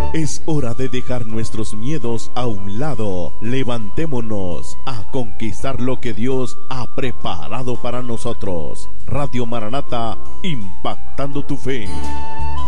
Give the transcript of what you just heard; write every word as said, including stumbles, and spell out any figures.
Es hora de dejar nuestros miedos a un lado. Levantémonos a conquistar lo que Dios ha preparado para nosotros. Radio Maranata, impactando tu fe.